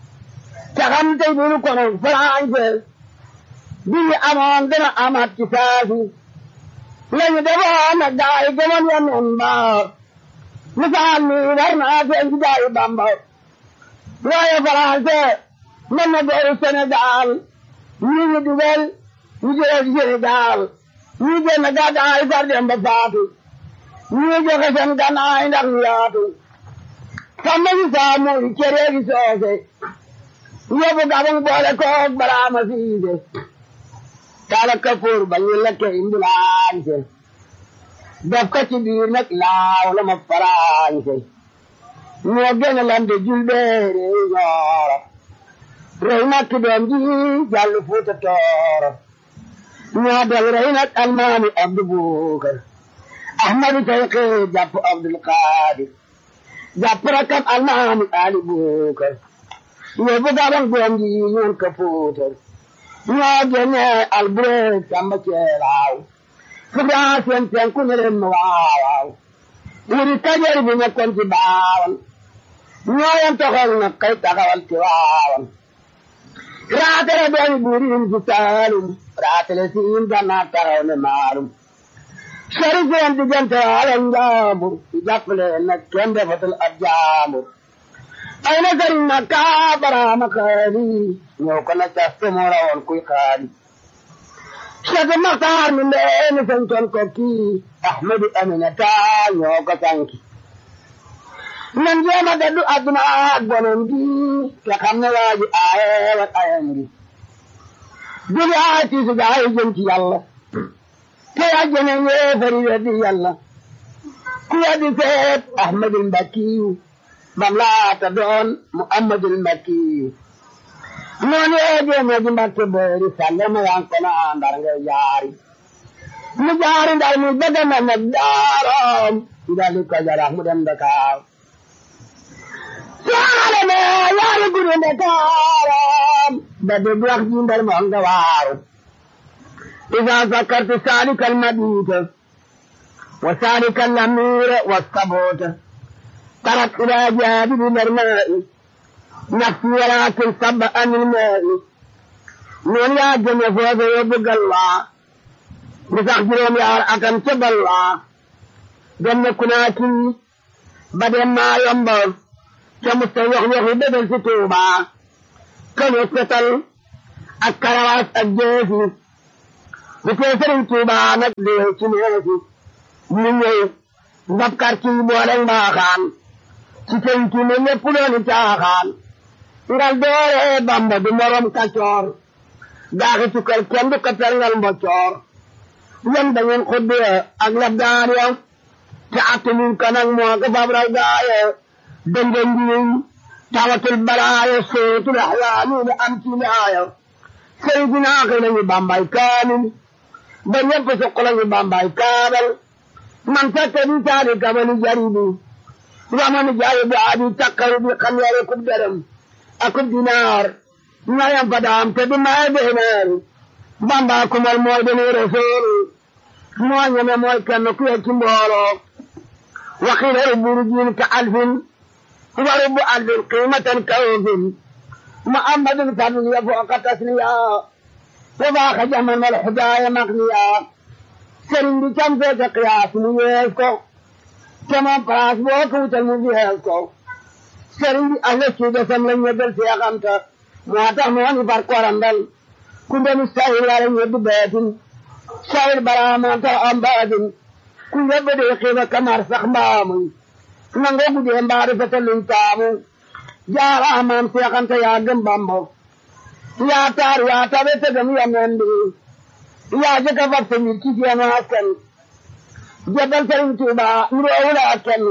تغم تيبولو كنو فرانجل بي أمان دنا أمات كساسي لن يدبانا داي كمان ينبار مثال ميرنا في انجداي بامبار ويا فرانسي من نقول السنغال نيجي دوبل نيجي السنغال نيجي نقاد اي فردين بفاتو نيجي خسن كان اي نقلاتو كما يسامو كريم سوسي يبو كابن بولا كوك بلا مسيدي كالا كفور بني لك اندلانسي دفكة كبير نك لا ولا مفرانسي نوغن لند جلبيري يارا رينا كدنجي جال فوت تورا نادل رينا الماني عبد بوكر احمد تيقي جاب عبد القادر جاب ركب الماني علي بوكر يبقى بان بنجي يون كفوتر نوغن البريك سما كيراو فبراسن تنكون المواو ورتجر بنكون تباون نوين تخلنا كي تخل تواون راتل بين بورين جسالم راتل سين جنا ترون مارم شريفين تجنت على الجامر يجفل انك كند فتل الجامر أين كرنا كابرا مكاني نوكنا تستمر والكوي خالي شد مختار من بين سنتون كوكي أحمد أمينتان يوكا سانكي من جيما ددو أدنا أدنندي كخمنا واجي آيه وآيامري دولي آتي سجاي جنتي يالله كي أجنني فريدي يالله كي أدي سيد أحمد المكي بملا تدون محمد المكي نوني اجي مجي مكي بوري سلم يانكنا اندرنگا ياري نجاري دار مي بدنا ندارم دالي كجار احمد اندكا سالم ياري غدو ندارم بدو بلاك جندر مانغوار اذا ذكرت سالك المدينة وسالك الأمير والثبوت ترك إلى جانب الماء نفسي ولكن صب عن الماء من يعجم يفوز يبقى الله بتخجرهم يا أكم تب الله جنة كناكي بدل ما ينبغ كمستوح يخي بدل ستوبة كم يتقتل الكروات الجيسي بكيسر توبة نقضي كميسي من يي نبكر كي بولن باخان سكين كي من يقولون تاخان ngal doore Bamba du morom kacoor daaxi cukal kenn du katal ngal mbocoor yan da ngeen xuddee ak labdaan ya te attumin kanang moo ko fabral gaaye dënga ngiñ tawatul balaaye sootul axyaani da am ci laaya sëy dinaa xëy nañu Bambay kaamil ba ñëpp suq lañu Bambay kaabal man fekke di taali kabali jaribi ramani jaayi bi aadi takkaru bi xam yare kub dërëm akub dinaar ñayam fadaam te du may deenaar Bamba kumal mooy deni rasul moo ñeme mooy kenn ku ye ci mbooloo waxiila rubbu rujin ka alfin wa rubbu alfin qiimatan ka alfin muhammadun fadl ya fooqa tasniya wa baaxa jaman wal xudaaya maqniya sëriñ bi cam feete qiyaas mu yees ko te moom place boo ko wutal mu yees ko sëriñ bi ahla ci desam lañ ñeddal si yaxamta moo tax mu wani far korandal ku ndenu sayir wala ñeddu beetin sayir bara moo tax am baatin ku ñebbe de xiiba kamar sax mbaamuy nango gudee mbaari fete luñ taamu jaara maam si yaxamta yaa gëm Bamba yaa taar yaa tabe tegam yameen bi yaa jëkka fab sa mbir ci seenu askan jebal sëriñ Tuuba nuroowula ak kenn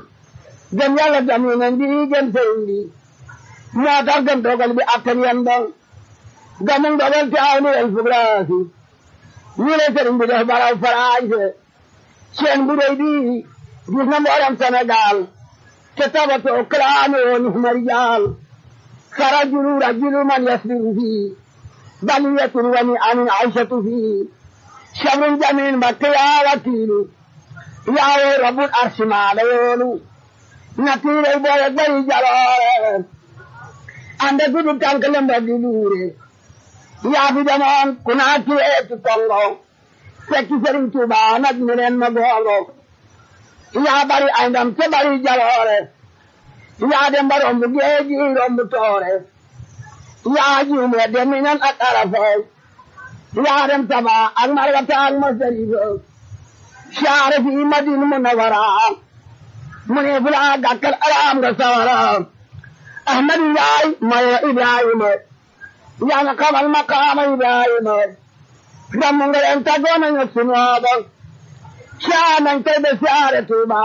gëm yàlla gëm yeneen bi gëm sëriñ bi moo tax gëm dogal bi attan yan ba gëmu dogal te aw ni el fugraasi ñu le sëriñ bi def baraw farañse seen bu rëy bi gis na mboolem Sénégal te tabatoo kalaame woon nihma rijaal farajulu rajulu man yasbiru fii baliyatun wa ni amin aishatu fii sabrun jamin mbakke yaa wakiilu yaa woo rabbul arsi maala yoonu natiire boye bari jaloore ande gudu tànk lemba di luure yaa fi demoon ku naa tiwee ci Kongo fekki Sëriñ Tuuba nag ñu leen ma goongo yaa bari ay ndam te bari jaloore yaa dem ba romb géeji romb toore yaa juume dem Minan ak Arafa yaa dem Taba ak Marwata ak Masarifa saare fi Madina Munawwara mu ne fu laa gàkkal alaam nga sawara Ahmadu Njaay maye Ibrahima yaa na xamal maqaama Ibrahima damu nga leen tàggoo nañu sunooba saa nañ tey de saare Tuuba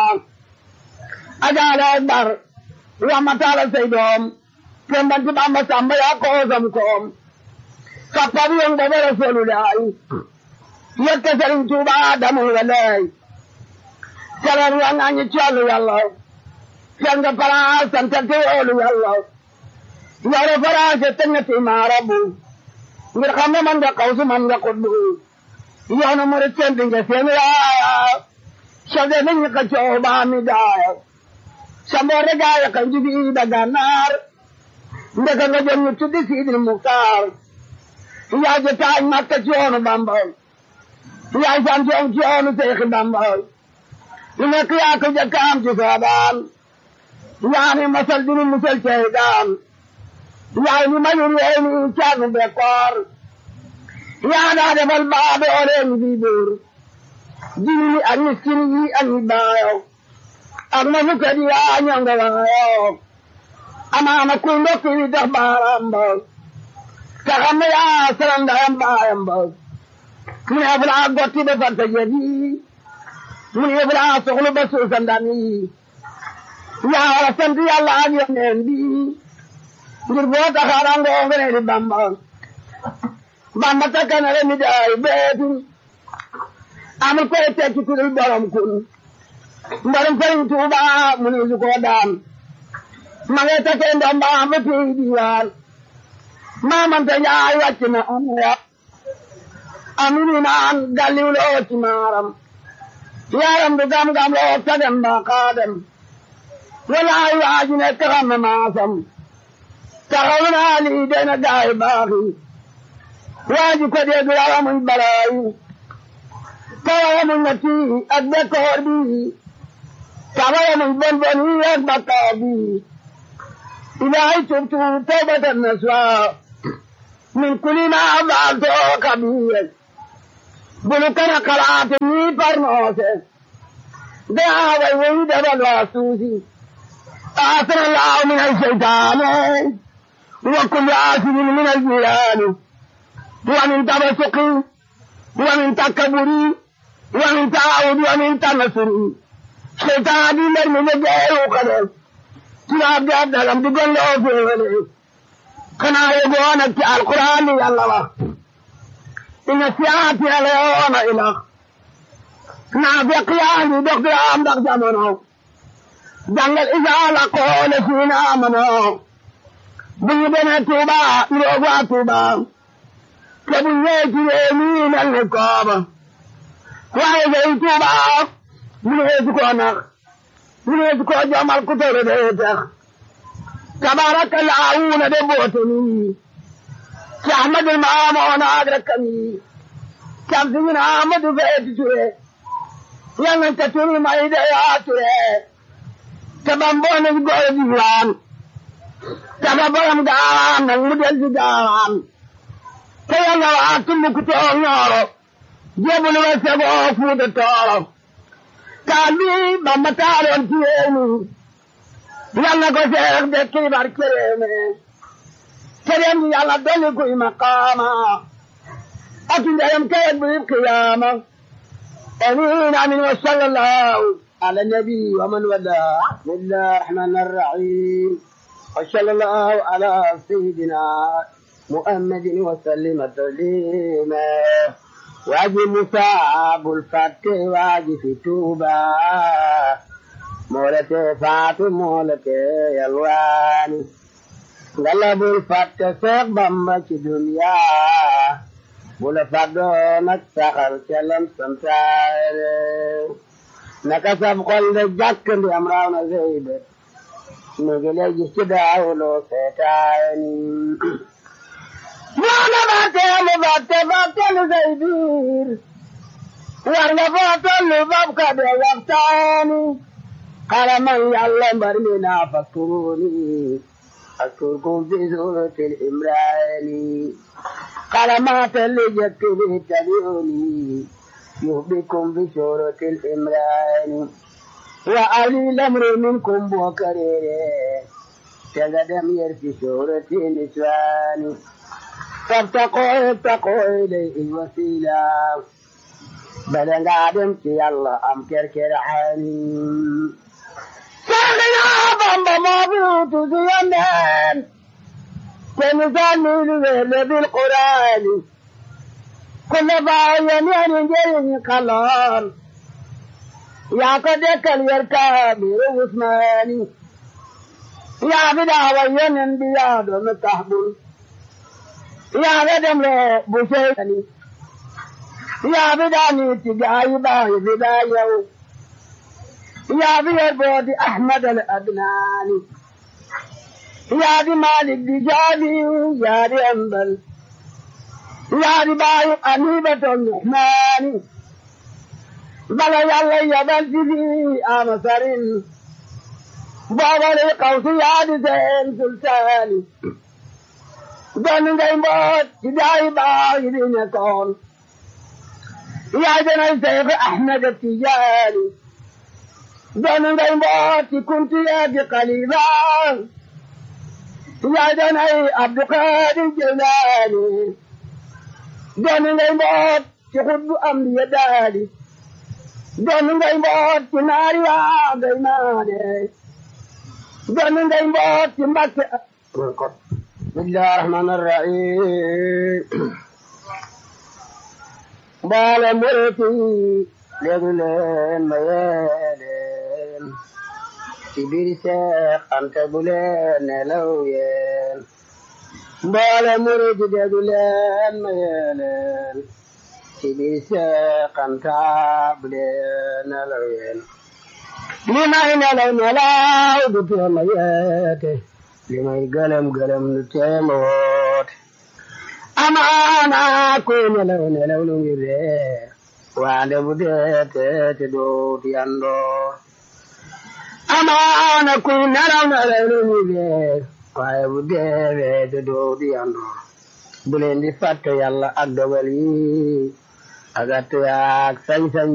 ajaale bar ramataala say doom kembanti Bamba Samba yaa koosam koom kappa bi yong baba Rasulullaay yette Sëriñ Tuuba damu nga leey salar wa nga ñi ci Yàlla fel nga palaas santal te yoolu Yàlla yore faraase te ñetti maarabu ngir xam ne man nga xawsu man nga xuddu yoonu murit seen dinga seen yaaya sade nañ ka coow baa mi daaya samboore gaaya kan jibi da gànnaar ndeka nga jëm ñu tuddi Sidil Muxtaar yaa je taañ Makka ci yoonu Bamba yaa sant yoon ci yoonu Seexi Bamba lu nekk yaa ko jëkk am ci soodaan yaa ni masal dinu musal cey daan yaa ni mayur yee ni caanu bekkoor yaa daa defal baa doole ni bii buur jini ni ak miskin yi ak ñi baayo ak ma fukkat yaa ñonga waayo amaana kuy ndokk yi tax baaram ba te xam ne yaa sarandayam baayam ba mu ne fu laa gotti defar sa jëf yi mu ne fu laa soxlu ba suusa ndam yi yaa war a sant Yàlla ak yoneen bi ngir boo taxaara ngoo ngene di Bamba Bamba takkanale mi daay beetu amul koy tekki ku dul borom kun mbarum Sëriñ Tuuba mu ne su ko daan ma ngay takkee ndomba ba tey diwaan maamante Njaay wàcc na am ya aminu naan galliwloo ci maaram yaram du gam gam loo sagam ba xaadam walaay waaji ne taxam na maasam taxaw naa lii dana gaay baaxi waaji ko dégg yaramuñ balaayi tawayamuñ na tii ak bekkoor bi tawayamuñ bon bon yi ak bakkaar bi ilaahay tubtu tawbatan nasuha min kulli ma faaltu kabiir bulu kana xalaate nii parnoose daa way way dabal waa suusi آثر الله من الشيطان وكل آثر من الجيران ومن تبسق ومن تكبر ومن تعود ومن تنصر شيطان دي من الجير وقدر تلاب جاب دلم بقول له في غلي كنا يقولون في القرآن يا الله إن سياتي اليوم إله نافق يعني دكتور عام دكتور منه jangal isaala koole siina amano buñu dene Tuuba iroogu a Tuuba te bu ñëwee ci réew mi mel ni kooba waaye day Tuuba mu ne su ko nax mu ne su ko jomal ku tere dee tax tabaarakallaahu na de boote ni ci Ahmadul Maamoon ak rakkam yi cam si ñu ne Ahmadu Feeti Ture yal na ca turi may de yaa Ture tabambone goor diwan tababoram gaawaan nag mu del ci gaawaan te yàlla waa tumb ku too ñooro jébulu wa segoo fuuta tooro taal bi Bamba taaloon ci réew mi yàlla ko seex de kiibar ci réew mi te dem di yàlla dolli kuy maqaama ak ndeyam kayet bu qiyaama amiin amiin wa sallallahu على النبي ومن والاه بسم الله الرحمن الرحيم وصلى الله على سيدنا محمد وسلم تسليما واجي مصاب الفتح واجي في توبة مولتي فاتو مولتي يلواني غلب الفتح سيق بمبا في دنيا بولا فادو نكسخر سلم سمسار naka sab xol de jàkk ndi am raaw na zeyde mi ngi lay gis ci daawuloo seetaani moo na baatelu batte battelu say biir war nga foo tollu bab ka de waxtaani xala man yàlla mbar mi naa fakkuruni askurkum fi suratil imraani xala maa telli jëkk bi tabiuni يهبكم بشورة الإمران وأولي الأمر منكم بوكرير تقدم يرفي شورة النسوان فابتقوا ابتقوا إليه الوسيلة بل قادم في الله أم كركر عاني ساقنا بمبا ما بيوتو زيانان كنساني لغير بالقرآن كل باين ينجري قلال يا قدك اليركابي عثماني يا بدعوى ينبياد متحبل يا بدم بوشيني يا بداني تجاي باي بدايو يا بيربود أحمد الأدناني يا دي مالك دي جابي يا دي أنبل يا دي باي أنيبة الرحمن بلا يلا يبل في آمسرين بابا لي قوسي يا دي زين سلطاني دون غير موت جاي باي دي نكون يا جنا الشيخ أحمد التجاني دون غير موت كنت يا دي قليبا يا جنا عبد القادر الجيلاني دون غير موت تخد أمر يدالي دون غير موت ناري وغيماني دون غير موت مكة بسم الله الرحمن الرحيم بال مرتي لغلين ميالين كبير شيخ أنت بلين لوين بال مرتي لغلين ميالين ci biir seexanta bu dee nelaw yéen li may nelaw nelaw du teema yeete li may gëlëm gëlëm du teema woote amaana kuy nelaw nelaw lu ngi ree waande bu dee teete doot yandoo amaana kuy nelaw nelaw lu ngi ree waaye bu dee teete doot yandoo bu leen di fàtte yàlla ak dogal yi ak at yaak sañ-sañ